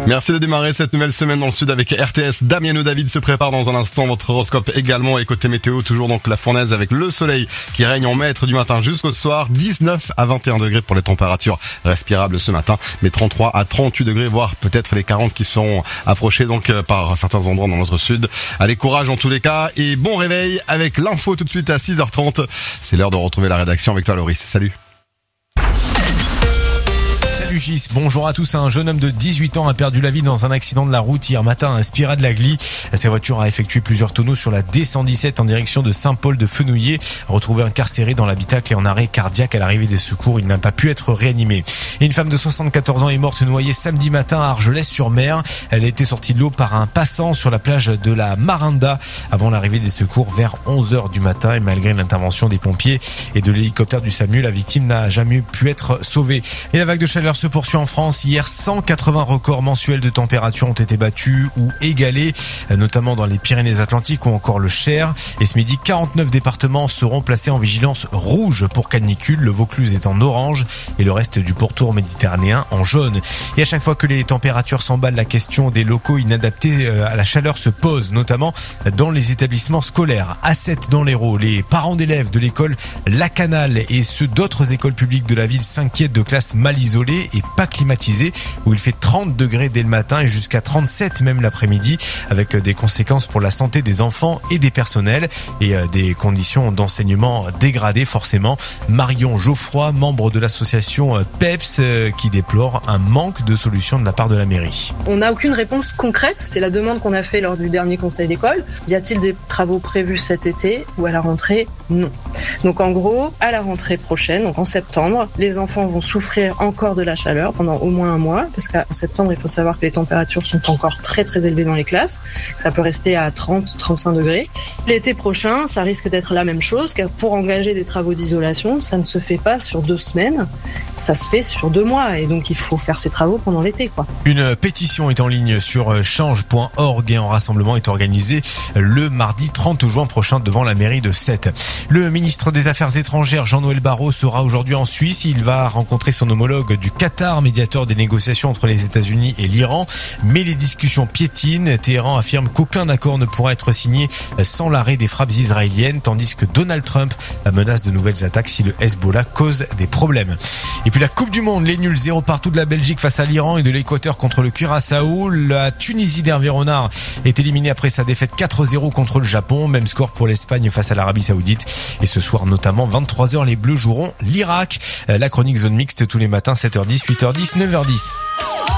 Merci de démarrer cette nouvelle semaine dans le sud avec RTS. Damien David se prépare dans un instant. Votre horoscope également. Et côté météo, toujours donc la fournaise avec le soleil qui règne en maître du matin jusqu'au soir. 19 à 21 degrés pour les températures respirables ce matin. Mais 33 à 38 degrés, voire peut-être les 40 qui sont approchés donc par certains endroits dans notre sud. Allez, courage en tous les cas. Et bon réveil avec l'info tout de suite à 6h30. C'est l'heure de retrouver la rédaction avec toi, Loris. Salut. Gis. Bonjour à tous. Un jeune homme de 18 ans a perdu la vie dans un accident de la route hier matin à Inspira de la Glie. Sa voiture a effectué plusieurs tonneaux sur la D117 en direction de Saint-Paul de Fenouillet. Retrouvé incarcéré dans l'habitacle et en arrêt cardiaque à l'arrivée des secours, il n'a pas pu être réanimé. Et une femme de 74 ans est morte noyée samedi matin à Argelès-sur-Mer. Elle a été sortie de l'eau par un passant sur la plage de la Marinda avant l'arrivée des secours vers 11h du matin. Et malgré l'intervention des pompiers et de l'hélicoptère du SAMU, la victime n'a jamais pu être sauvée. Et la vague de chaleur se poursuit en France. Hier, 180 records mensuels de température ont été battus ou égalés, notamment dans les Pyrénées-Atlantiques ou encore le Cher. Et ce midi, 49 départements seront placés en vigilance rouge pour canicule. Le Vaucluse est en orange et le reste du pourtour méditerranéen en jaune. Et à chaque fois que les températures s'emballent, la question des locaux inadaptés à la chaleur se pose, notamment dans les établissements scolaires. À 7 dans l'Hérault, les parents d'élèves de l'école La Canale et ceux d'autres écoles publiques de la ville s'inquiètent de classes mal isolées et pas climatisées, où il fait 30 degrés dès le matin et jusqu'à 37 même l'après-midi, avec des conséquences pour la santé des enfants et des personnels et des conditions d'enseignement dégradées forcément. Marion Geoffroy, membre de l'association PEPS, qui déplore un manque de solutions de la part de la mairie. On n'a aucune réponse concrète, c'est la demande qu'on a fait lors du dernier conseil d'école. Y a-t-il des travaux prévus cet été ou à la rentrée? Non. Donc en gros, à la rentrée prochaine, donc en septembre, les enfants vont souffrir encore de la chaleur pendant au moins un mois, parce qu'en septembre, il faut savoir que les températures sont encore très très élevées dans les classes. Ça peut rester à 30-35 degrés. L'été prochain, ça risque d'être la même chose, car pour engager des travaux d'isolation, ça ne se fait pas sur 2 semaines. Ça se fait sur 2 mois et donc il faut faire ces travaux pendant l'été, quoi. Une pétition est en ligne sur change.org et un rassemblement est organisé le mardi 30 juin prochain devant la mairie de Sète. Le ministre des Affaires étrangères Jean-Noël Barrot sera aujourd'hui en Suisse. Il va rencontrer son homologue du Qatar, médiateur des négociations entre les États-Unis et l'Iran. Mais les discussions piétinent. Téhéran affirme qu'aucun accord ne pourra être signé sans l'arrêt des frappes israéliennes, tandis que Donald Trump menace de nouvelles attaques si le Hezbollah cause des problèmes. Et puis la Coupe du Monde, les nuls 0 partout de la Belgique face à l'Iran et de l'Équateur contre le Curaçao. La Tunisie d'Hervé Renard est éliminée après sa défaite 4-0 contre le Japon. Même score pour l'Espagne face à l'Arabie Saoudite. Et ce soir notamment, 23h, les Bleus joueront l'Irak. La chronique zone mixte tous les matins, 7h10, 8h10, 9h10.